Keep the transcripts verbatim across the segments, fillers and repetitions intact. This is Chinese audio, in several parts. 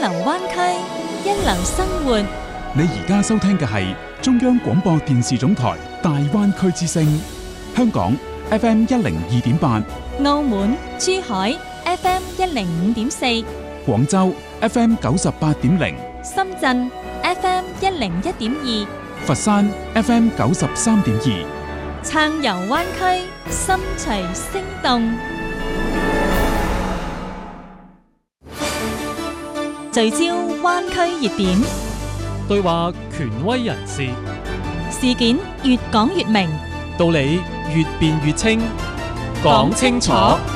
流灣區，一流生活。 你而家收聽嘅係中央廣播電視總台大灣區之聲，香港 F M 一零二點八， 澳門、珠海 F M 一零五點四， 廣州 F M 九十八點零， 深圳 F M 一零一點二， 佛山 F M 九十三點二， 暢遊灣區，心隨聲動。聚焦灣區熱點， 對話權威人士， 事件越講越明， 道理越辯越清，講清楚，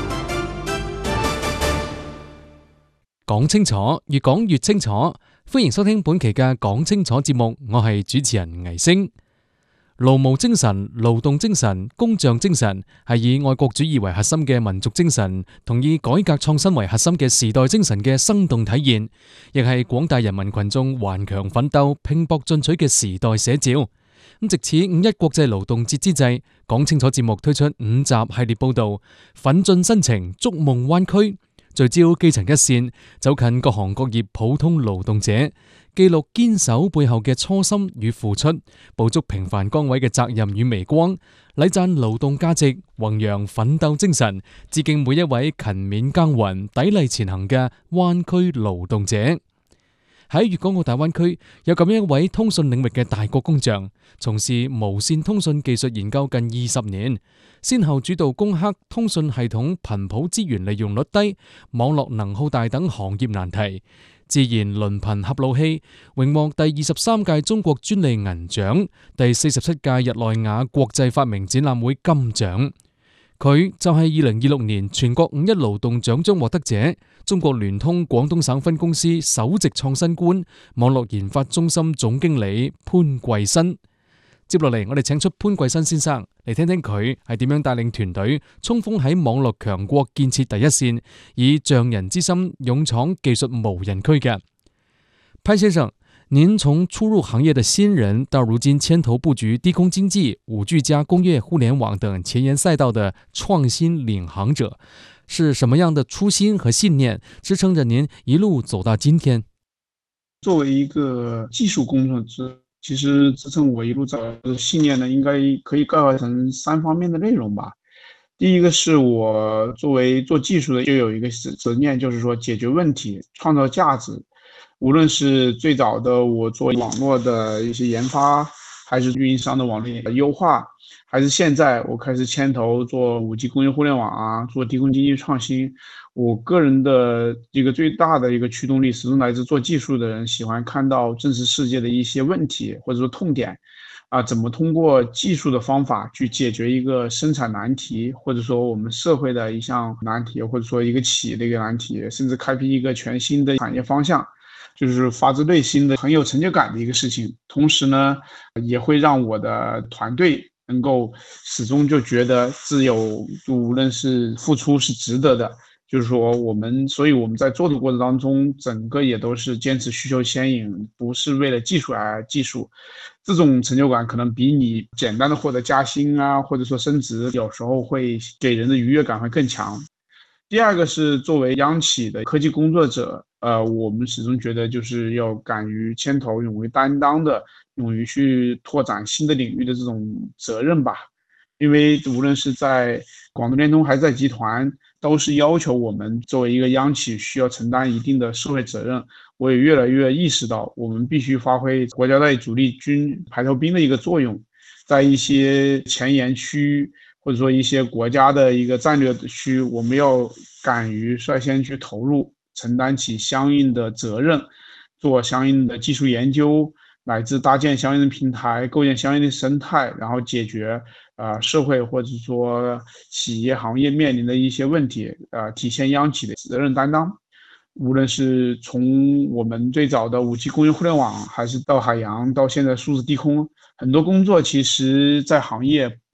講清楚，越講越清楚。歡迎收聽本期嘅講清楚節目，我係主持人倪星。勞務精神、勞動精神、工匠精神係以愛國主義為核心嘅民族精神，同以改革創新為核心嘅時代精神嘅生動體現，亦係廣大人民群眾頑強奮鬥、拼搏進取嘅時代寫照。咁藉此五一國際勞動節之際，講清楚節目推出五集系列報道，奮進新程，築夢灣區，聚焦基層一線，走近各行各業普通勞動者，記錄堅守背後嘅初心與付出，捕捉平凡崗位嘅責任與微光，禮讚勞動價值，弘揚奮鬥精神，致敬每一位勤勉耕耘、砥礪前行嘅灣區勞動者。喺粵港澳大灣區有咁樣一位通訊領域嘅大國工匠，從事無線通訊技術研究近二十年，先後主導攻克通訊系統頻譜資源利用率低、網絡能耗大等行業難題，自研鄰頻合路器，榮獲第二十三屆中國專利銀獎、第四十七屆日內瓦國際發明展覽會金獎。佢就係二零二六年全國五一勞動獎章獲得者，中國聯通廣東省分公司首席創新官、網絡研發中心總經理潘桂新。接落嚟，我哋請出潘桂新先生嚟聽聽佢係點樣帶領團隊衝鋒喺網絡強國建設第一線，以匠人之心勇闖技術無人區嘅。潘先生，您從初入行業的新人到如今牽頭布局低空經濟、五 G 加工業互聯網等前沿賽道的創新領航者，是什麼樣的初心和信念支撐着您一路走到今天？ 作為一個技術工作者，其實支撐我一路走的信念呢，應該可以概括成三方面的內容吧。第一個是我作為做技術的，就有一個執念，就是說解決問題、創造價值。無論是最早的我做網絡的一些研發，還是運營商的網絡優化，還是現在我開始牽頭做五 G 工業互聯網啊，做低空經濟創新，我個人的一個最大的一個驅動力，始終來自做技術的人喜歡看到真實世界的一些問題或者說痛點啊，怎麼通過技術的方法去解決一個生產難題，或者說我們社會的一項難題，或者說一個企業的一個難題，甚至開闢一個全新的產業方向，就是發自內心的很有成就感的一個事情。同時呢，也會讓我的團隊能夠始終就覺得自有，無論是付出是值得的。就是說我們，所以我們在做的過程當中，整個也都是堅持需求牽引，不是為了技術而技術。這種成就感可能比你簡單的獲得加薪啊，或者說升職，有時候會給人的愉悅感會更強。第二個是作為央企的科技工作者，呃，我們始終覺得就是要敢於牽頭、勇於擔當的、勇於去拓展新的領域的這種責任吧。因為無論是在廣東聯通還是在集團，都是要求我們作為一個央企需要承擔一定的社會責任。我也越來越意識到，我們必須發揮國家隊主力軍排頭兵的一個作用，在一些前沿區或者說一些國家的一個戰略區，我們要敢於率先去投入，承擔起相應的責任，做相應的技術研究，乃至搭建相應的平台，構建相應的生態，然後解決呃社會或者說企業行業面臨的一些問題，呃體現央企的責任擔當。無論是從我們最早的五 G 工業互聯網，還是到海洋，到現在數字低空，很多工作其實在行業